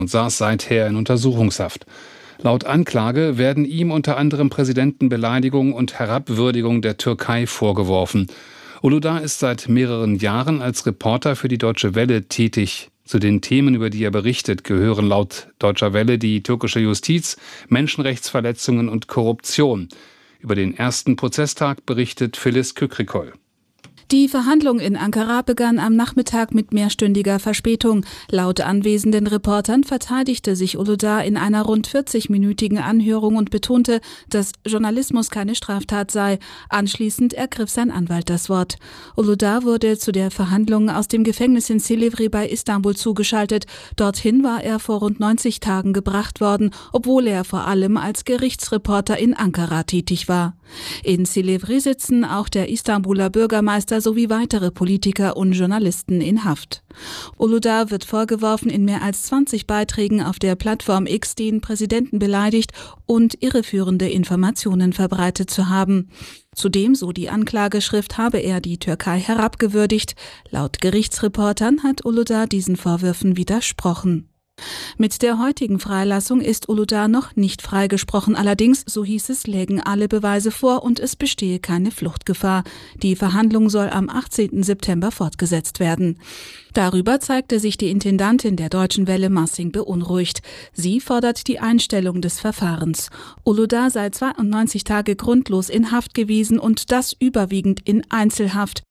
und saß seither in Untersuchungshaft. Laut Anklage werden ihm unter anderem Präsidentenbeleidigung und Herabwürdigung der Türkei vorgeworfen. Uludağ ist seit mehreren Jahren als Reporter für die Deutsche Welle tätig. Zu den Themen, über die er berichtet, gehören laut Deutscher Welle die türkische Justiz, Menschenrechtsverletzungen und Korruption. Über den ersten Prozesstag berichtet Filiz Kükrikol. Die Verhandlung in Ankara begann am Nachmittag mit mehrstündiger Verspätung. Laut anwesenden Reportern verteidigte sich Uludağ in einer rund 40-minütigen Anhörung und betonte, dass Journalismus keine Straftat sei. Anschließend ergriff sein Anwalt das Wort. Uludağ wurde zu der Verhandlung aus dem Gefängnis in Silivri bei Istanbul zugeschaltet. Dorthin war er vor rund 90 Tagen gebracht worden, obwohl er vor allem als Gerichtsreporter in Ankara tätig war. In Silivri sitzen auch der Istanbuler Bürgermeister sowie weitere Politiker und Journalisten in Haft. Uludağ wird vorgeworfen, in mehr als 20 Beiträgen auf der Plattform X den Präsidenten beleidigt und irreführende Informationen verbreitet zu haben. Zudem, so die Anklageschrift, habe er die Türkei herabgewürdigt. Laut Gerichtsreportern hat Uludağ diesen Vorwürfen widersprochen. Mit der heutigen Freilassung ist Uludağ noch nicht freigesprochen. Allerdings, so hieß es, lägen alle Beweise vor und es bestehe keine Fluchtgefahr. Die Verhandlung soll am 18. September fortgesetzt werden. Darüber zeigte sich die Intendantin der Deutschen Welle Massing beunruhigt. Sie fordert die Einstellung des Verfahrens. Uludağ sei 92 Tage grundlos in Haft gewesen und das überwiegend in Einzelhaft.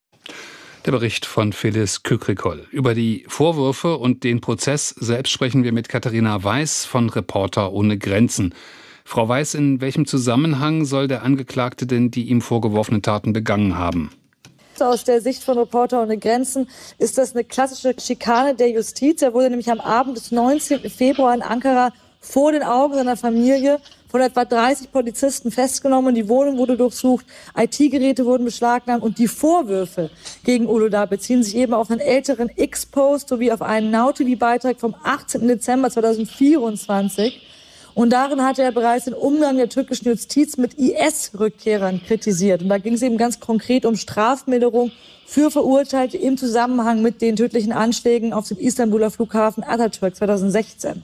Der Bericht von Filiz Kükrikol. Über die Vorwürfe und den Prozess selbst sprechen wir mit Katharina Weiß von Reporter ohne Grenzen. Frau Weiß, in welchem Zusammenhang soll der Angeklagte denn die ihm vorgeworfenen Taten begangen haben? Aus der Sicht von Reporter ohne Grenzen ist das eine klassische Schikane der Justiz. Er wurde nämlich am Abend des 19. Februar in Ankara vor den Augen seiner Familie von etwa 30 Polizisten festgenommen. Die Wohnung wurde durchsucht, IT-Geräte wurden beschlagnahmt und die Vorwürfe gegen Uludağ beziehen sich eben auf einen älteren X-Post sowie auf einen Now-TV-Beitrag vom 18. Dezember 2024. Und darin hatte er bereits den Umgang der türkischen Justiz mit IS-Rückkehrern kritisiert. Und da ging es eben ganz konkret um Strafmilderung für Verurteilte im Zusammenhang mit den tödlichen Anschlägen auf dem Istanbuler Flughafen Atatürk 2016.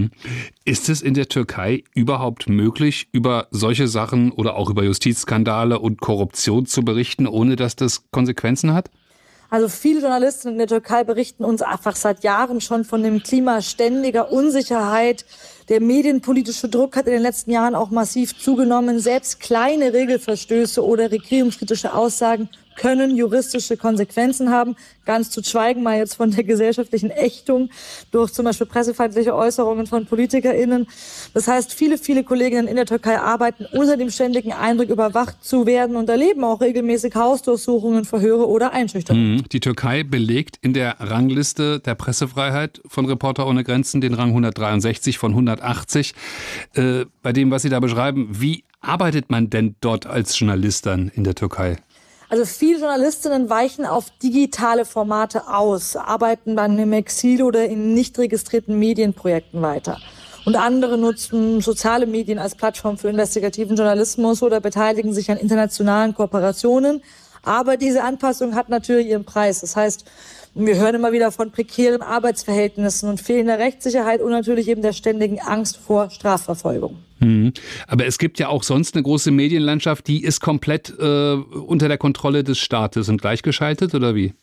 Ist es in der Türkei überhaupt möglich, über solche Sachen oder auch über Justizskandale und Korruption zu berichten, ohne dass das Konsequenzen hat? Also viele Journalisten in der Türkei berichten uns einfach seit Jahren schon von dem Klima ständiger Unsicherheit. Der medienpolitische Druck hat in den letzten Jahren auch massiv zugenommen. Selbst kleine Regelverstöße oder regierungskritische Aussagen können juristische Konsequenzen haben. Ganz zu schweigen mal jetzt von der gesellschaftlichen Ächtung durch zum Beispiel pressefeindliche Äußerungen von PolitikerInnen. Das heißt, viele Kolleginnen in der Türkei arbeiten unter dem ständigen Eindruck, überwacht zu werden und erleben auch regelmäßig Hausdurchsuchungen, Verhöre oder Einschüchterungen. Die Türkei belegt in der Rangliste der Pressefreiheit von Reporter ohne Grenzen den Rang 163 von 180. Bei dem, was Sie da beschreiben, wie arbeitet man denn dort als Journalist dann in der Türkei? Also viele Journalistinnen weichen auf digitale Formate aus, arbeiten dann im Exil oder in nicht registrierten Medienprojekten weiter. Und andere nutzen soziale Medien als Plattform für investigativen Journalismus oder beteiligen sich an internationalen Kooperationen. Aber diese Anpassung hat natürlich ihren Preis. Das heißt, wir hören immer wieder von prekären Arbeitsverhältnissen und fehlender Rechtssicherheit und natürlich eben der ständigen Angst vor Strafverfolgung. Aber es gibt ja auch sonst eine große Medienlandschaft, die ist komplett unter der Kontrolle des Staates und gleichgeschaltet, oder wie?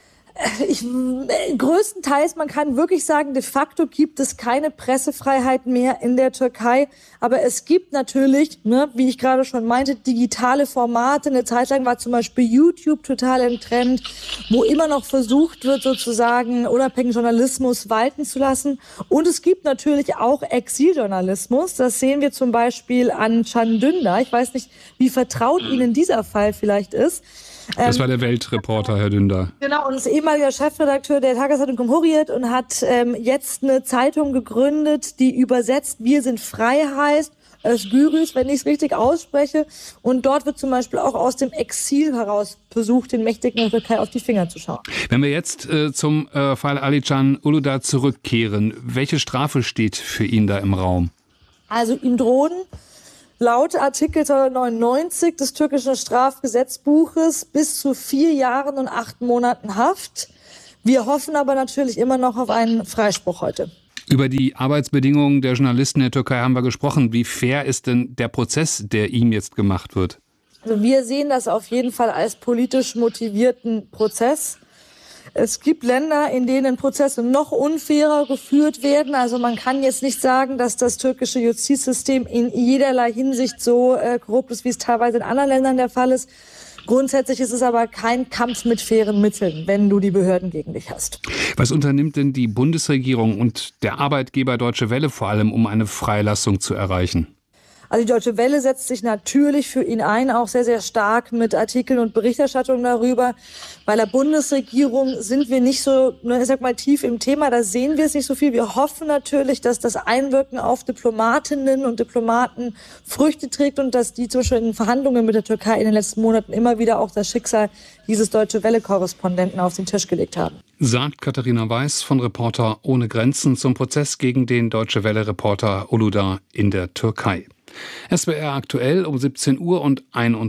Größtenteils, man kann wirklich sagen, de facto gibt es keine Pressefreiheit mehr in der Türkei. Aber es gibt natürlich, wie ich gerade schon meinte, digitale Formate. Eine Zeit lang war zum Beispiel YouTube total im Trend, wo immer noch versucht wird, sozusagen unabhängigen Journalismus walten zu lassen. Und es gibt natürlich auch Exiljournalismus. Das sehen wir zum Beispiel an Can Dündar. Ich weiß nicht, wie vertraut Ihnen dieser Fall vielleicht ist. Das war der Weltreporter, Herr Dündar. Genau, und ist ehemaliger Chefredakteur der Tageszeitung Cumhuriyet und hat jetzt eine Zeitung gegründet, die übersetzt Wir sind frei heißt, Özgürüz, wenn ich es richtig ausspreche. Und dort wird zum Beispiel auch aus dem Exil heraus versucht, den Mächtigen der Türkei auf die Finger zu schauen. Wenn wir jetzt zum Fall Ali Can Uludağ zurückkehren, welche Strafe steht für ihn da im Raum? Also ihm drohen laut Artikel 99 des türkischen Strafgesetzbuches bis zu 4 Jahren und 8 Monaten Haft. Wir hoffen aber natürlich immer noch auf einen Freispruch heute. Über die Arbeitsbedingungen der Journalisten in der Türkei haben wir gesprochen. Wie fair ist denn der Prozess, der ihm jetzt gemacht wird? Also wir sehen das auf jeden Fall als politisch motivierten Prozess. Es gibt Länder, in denen Prozesse noch unfairer geführt werden. Also man kann jetzt nicht sagen, dass das türkische Justizsystem in jederlei Hinsicht so korrupt ist, wie es teilweise in anderen Ländern der Fall ist. Grundsätzlich ist es aber kein Kampf mit fairen Mitteln, wenn du die Behörden gegen dich hast. Was unternimmt denn die Bundesregierung und der Arbeitgeber Deutsche Welle vor allem, um eine Freilassung zu erreichen? Also die Deutsche Welle setzt sich natürlich für ihn ein, auch sehr, sehr stark mit Artikeln und Berichterstattung darüber. Bei der Bundesregierung sind wir nicht so, ich sag mal, tief im Thema, da sehen wir es nicht so viel. Wir hoffen natürlich, dass das Einwirken auf Diplomatinnen und Diplomaten Früchte trägt und dass die zum Beispiel in Verhandlungen mit der Türkei in den letzten Monaten immer wieder auch das Schicksal dieses Deutsche Welle-Korrespondenten auf den Tisch gelegt haben. Sagt Katharina Weiß von Reporter ohne Grenzen zum Prozess gegen den Deutsche Welle-Reporter Uludağ in der Türkei. SWR aktuell um 17 Uhr und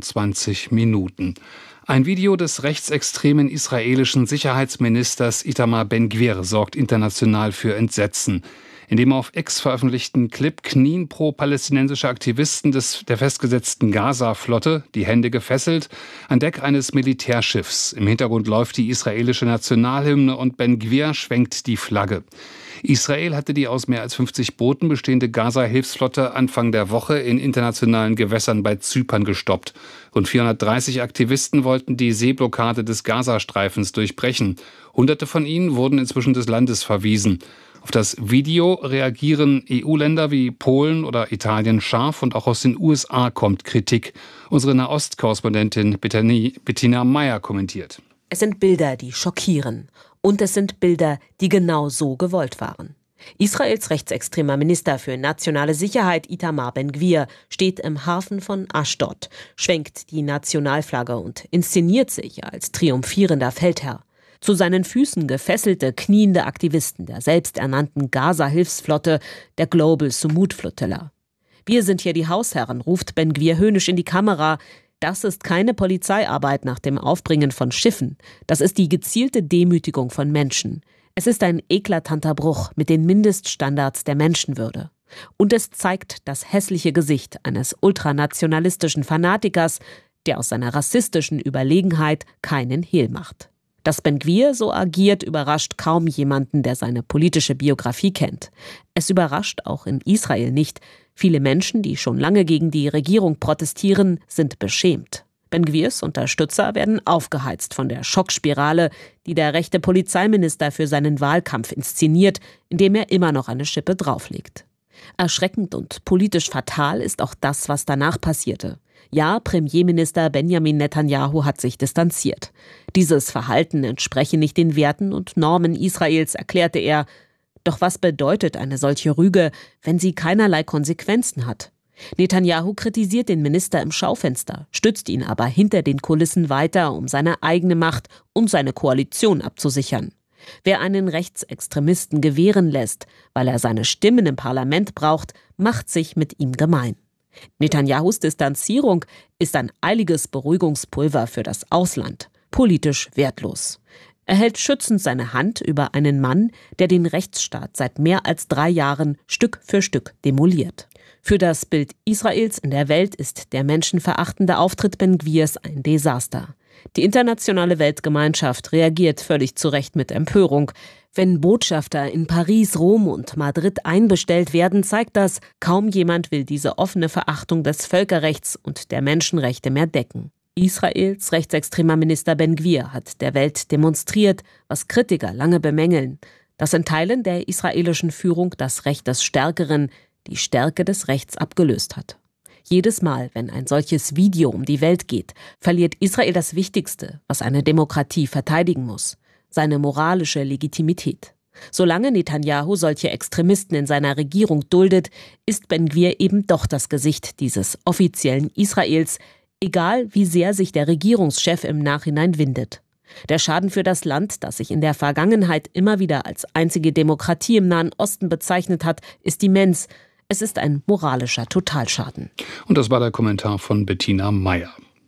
21 Minuten. Ein Video des rechtsextremen israelischen Sicherheitsministers Itamar Ben-Gvir sorgt international für Entsetzen. In dem auf X veröffentlichten Clip knien pro-palästinensische Aktivisten der festgesetzten Gaza-Flotte, die Hände gefesselt, an Deck eines Militärschiffs. Im Hintergrund läuft die israelische Nationalhymne und Ben-Gvir schwenkt die Flagge. Israel hatte die aus mehr als 50 Booten bestehende Gaza-Hilfsflotte Anfang der Woche in internationalen Gewässern bei Zypern gestoppt. Rund 430 Aktivisten wollten die Seeblockade des Gazastreifens durchbrechen. Hunderte von ihnen wurden inzwischen des Landes verwiesen. Auf das Video reagieren EU-Länder wie Polen oder Italien scharf und auch aus den USA kommt Kritik. Unsere Nahost-Korrespondentin Bettina Meyer kommentiert. Es sind Bilder, die schockieren. Und es sind Bilder, die genau so gewollt waren. Israels rechtsextremer Minister für nationale Sicherheit Itamar Ben-Gvir steht im Hafen von Aschdod, schwenkt die Nationalflagge und inszeniert sich als triumphierender Feldherr. Zu seinen Füßen gefesselte, kniende Aktivisten der selbsternannten Gaza-Hilfsflotte, der Global Sumud Flotilla. Wir sind hier die Hausherren, ruft Ben-Gvir höhnisch in die Kamera. Das ist keine Polizeiarbeit nach dem Aufbringen von Schiffen. Das ist die gezielte Demütigung von Menschen. Es ist ein eklatanter Bruch mit den Mindeststandards der Menschenwürde. Und es zeigt das hässliche Gesicht eines ultranationalistischen Fanatikers, der aus seiner rassistischen Überlegenheit keinen Hehl macht. Dass Ben-Gvir so agiert, überrascht kaum jemanden, der seine politische Biografie kennt. Es überrascht auch in Israel nicht. Viele Menschen, die schon lange gegen die Regierung protestieren, sind beschämt. Ben-Gvirs Unterstützer werden aufgeheizt von der Schockspirale, die der rechte Polizeiminister für seinen Wahlkampf inszeniert, indem er immer noch eine Schippe drauflegt. Erschreckend und politisch fatal ist auch das, was danach passierte. Ja, Premierminister Benjamin Netanyahu hat sich distanziert. Dieses Verhalten entspreche nicht den Werten und Normen Israels, erklärte er. Doch was bedeutet eine solche Rüge, wenn sie keinerlei Konsequenzen hat? Netanyahu kritisiert den Minister im Schaufenster, stützt ihn aber hinter den Kulissen weiter, um seine eigene Macht und seine Koalition abzusichern. Wer einen Rechtsextremisten gewähren lässt, weil er seine Stimmen im Parlament braucht, macht sich mit ihm gemein. Netanyahus Distanzierung ist ein eiliges Beruhigungspulver für das Ausland, politisch wertlos. Er hält schützend seine Hand über einen Mann, der den Rechtsstaat seit mehr als 3 Jahren Stück für Stück demoliert. Für das Bild Israels in der Welt ist der menschenverachtende Auftritt Ben-Gvirs ein Desaster. Die internationale Weltgemeinschaft reagiert völlig zu Recht mit Empörung. Wenn Botschafter in Paris, Rom und Madrid einbestellt werden, zeigt das, kaum jemand will diese offene Verachtung des Völkerrechts und der Menschenrechte mehr decken. Israels rechtsextremer Minister Ben-Gvir hat der Welt demonstriert, was Kritiker lange bemängeln, dass in Teilen der israelischen Führung das Recht des Stärkeren die Stärke des Rechts abgelöst hat. Jedes Mal, wenn ein solches Video um die Welt geht, verliert Israel das Wichtigste, was eine Demokratie verteidigen muss: seine moralische Legitimität. Solange Netanyahu solche Extremisten in seiner Regierung duldet, ist Ben-Gvir eben doch das Gesicht dieses offiziellen Israels, egal wie sehr sich der Regierungschef im Nachhinein windet. Der Schaden für das Land, das sich in der Vergangenheit immer wieder als einzige Demokratie im Nahen Osten bezeichnet hat, ist immens. Es ist ein moralischer Totalschaden. Und das war der Kommentar von Bettina Meyer.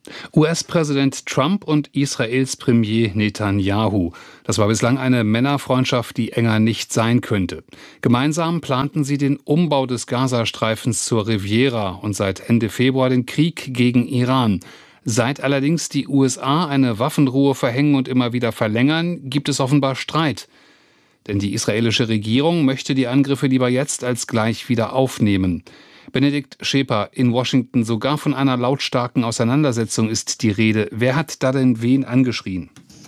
US-Präsident Trump und Israels Premier Netanyahu. Das war bislang eine Männerfreundschaft, die enger nicht sein könnte. Gemeinsam planten sie den Umbau des Gazastreifens zur Riviera und seit Ende Februar den Krieg gegen Iran. Seit allerdings die USA eine Waffenruhe verhängen und immer wieder verlängern, gibt es offenbar Streit. Denn die israelische Regierung möchte die Angriffe lieber jetzt als gleich wieder aufnehmen. Benedikt Scheper in Washington, sogar von einer lautstarken Auseinandersetzung ist die Rede. Wer hat da denn wen angeschrien?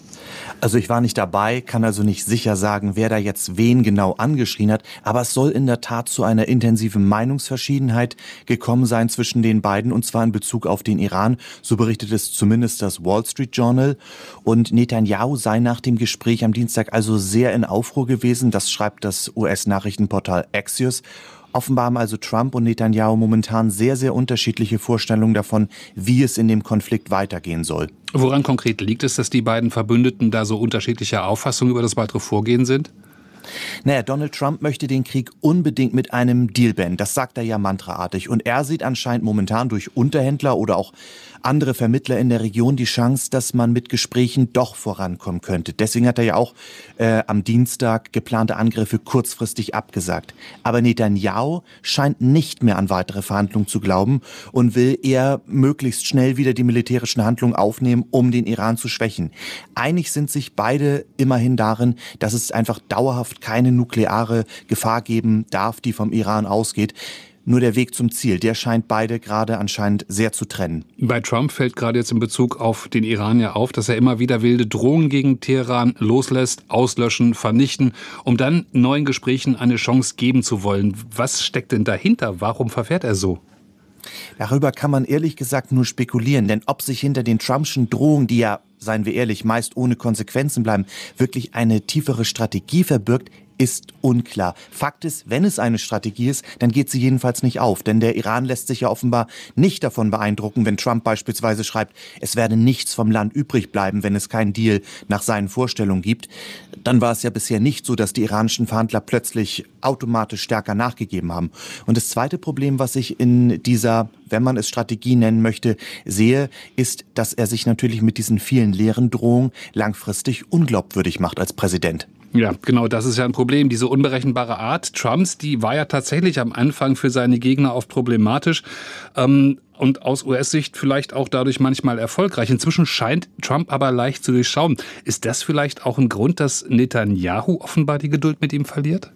Also ich war nicht dabei, kann also nicht sicher sagen, wer da jetzt wen genau angeschrien hat, aber es soll in der Tat zu einer intensiven Meinungsverschiedenheit gekommen sein zwischen den beiden, und zwar in Bezug auf den Iran. So berichtet es zumindest das Wall Street Journal. Und Netanyahu sei nach dem Gespräch am Dienstag also sehr in Aufruhr gewesen, das schreibt das US-Nachrichtenportal Axios. Offenbar haben also Trump und Netanyahu momentan sehr, sehr unterschiedliche Vorstellungen davon, wie es in dem Konflikt weitergehen soll. Woran konkret liegt es, dass die beiden Verbündeten da so unterschiedlicher Auffassung über das weitere Vorgehen sind? Naja, Donald Trump möchte den Krieg unbedingt mit einem Deal beenden. Das sagt er ja mantraartig. Und er sieht anscheinend momentan durch Unterhändler oder auch andere Vermittler in der Region die Chance, dass man mit Gesprächen doch vorankommen könnte. Deswegen hat er ja auch am Dienstag geplante Angriffe kurzfristig abgesagt. Aber Netanyahu scheint nicht mehr an weitere Verhandlungen zu glauben und will eher möglichst schnell wieder die militärischen Handlungen aufnehmen, um den Iran zu schwächen. Einig sind sich beide immerhin darin, dass es einfach dauerhaft keine nukleare Gefahr geben darf, die vom Iran ausgeht. Nur der Weg zum Ziel, der scheint beide gerade anscheinend sehr zu trennen. Bei Trump fällt gerade jetzt in Bezug auf den Iran ja auf, dass er immer wieder wilde Drohungen gegen Teheran loslässt, auslöschen, vernichten, um dann neuen Gesprächen eine Chance geben zu wollen. Was steckt denn dahinter? Warum verfährt er so? Darüber kann man ehrlich gesagt nur spekulieren, denn ob sich hinter den Trumpschen Drohungen, die ja, seien wir ehrlich, meist ohne Konsequenzen bleiben, wirklich eine tiefere Strategie verbirgt, ist unklar. Fakt ist, wenn es eine Strategie ist, dann geht sie jedenfalls nicht auf. Denn der Iran lässt sich ja offenbar nicht davon beeindrucken, wenn Trump beispielsweise schreibt, es werde nichts vom Land übrig bleiben, wenn es keinen Deal nach seinen Vorstellungen gibt. Dann war es ja bisher nicht so, dass die iranischen Verhandler plötzlich automatisch stärker nachgegeben haben. Und das zweite Problem, was ich in dieser, wenn man es Strategie nennen möchte, sehe, ist, dass er sich natürlich mit diesen vielen leeren Drohungen langfristig unglaubwürdig macht als Präsident. Ja, genau, das ist ja ein Problem. Diese unberechenbare Art Trumps, die war ja tatsächlich am Anfang für seine Gegner oft problematisch und aus US-Sicht vielleicht auch dadurch manchmal erfolgreich. Inzwischen scheint Trump aber leicht zu durchschauen. Ist das vielleicht auch ein Grund, dass Netanyahu offenbar die Geduld mit ihm verliert?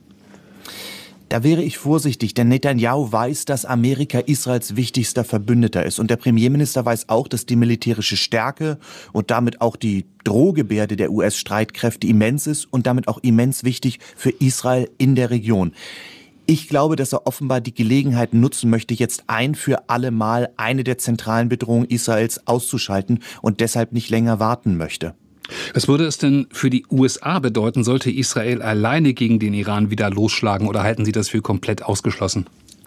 Da wäre ich vorsichtig, denn Netanyahu weiß, dass Amerika Israels wichtigster Verbündeter ist. Und der Premierminister weiß auch, dass die militärische Stärke und damit auch die Drohgebärde der US-Streitkräfte immens ist und damit auch immens wichtig für Israel in der Region. Ich glaube, dass er offenbar die Gelegenheit nutzen möchte, jetzt ein für alle Mal eine der zentralen Bedrohungen Israels auszuschalten und deshalb nicht länger warten möchte. Was würde es denn für die USA bedeuten, sollte Israel alleine gegen den Iran wieder losschlagen, oder halten Sie das für komplett ausgeschlossen?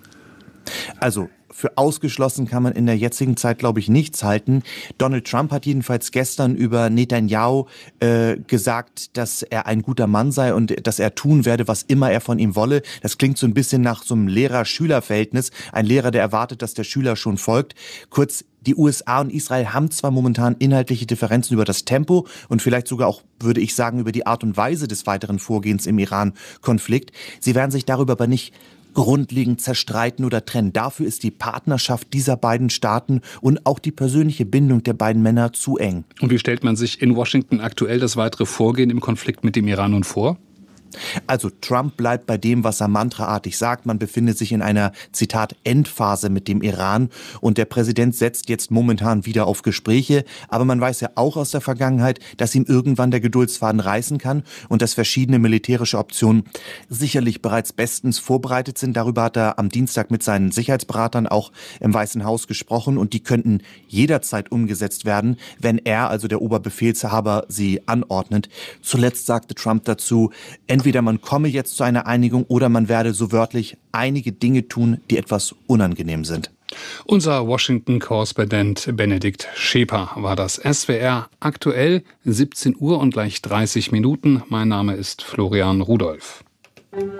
Also für ausgeschlossen kann man in der jetzigen Zeit, glaube ich, nichts halten. Donald Trump hat jedenfalls gestern über Netanyahu gesagt, dass er ein guter Mann sei und dass er tun werde, was immer er von ihm wolle. Das klingt so ein bisschen nach so einem Lehrer-Schüler-Verhältnis. Ein Lehrer, der erwartet, dass der Schüler schon folgt. Kurz, die USA und Israel haben zwar momentan inhaltliche Differenzen über das Tempo und vielleicht sogar auch, würde ich sagen, über die Art und Weise des weiteren Vorgehens im Iran-Konflikt. Sie werden sich darüber aber nicht grundlegend zerstreiten oder trennen. Dafür ist die Partnerschaft dieser beiden Staaten und auch die persönliche Bindung der beiden Männer zu eng. Und wie stellt man sich in Washington aktuell das weitere Vorgehen im Konflikt mit dem Iran nun vor? Also Trump bleibt bei dem, was er mantraartig sagt. Man befindet sich in einer, Zitat, Endphase mit dem Iran. Und der Präsident setzt jetzt momentan wieder auf Gespräche. Aber man weiß ja auch aus der Vergangenheit, dass ihm irgendwann der Geduldsfaden reißen kann und dass verschiedene militärische Optionen sicherlich bereits bestens vorbereitet sind. Darüber hat er am Dienstag mit seinen Sicherheitsberatern auch im Weißen Haus gesprochen. Und die könnten jederzeit umgesetzt werden, wenn er, also der Oberbefehlshaber, sie anordnet. Zuletzt sagte Trump dazu, entweder man komme jetzt zu einer Einigung oder man werde so wörtlich einige Dinge tun, die etwas unangenehm sind. Unser Washington-Korrespondent Benedikt Scheper war das. SWR aktuell 17 Uhr und gleich 30 Minuten. Mein Name ist Florian Rudolph.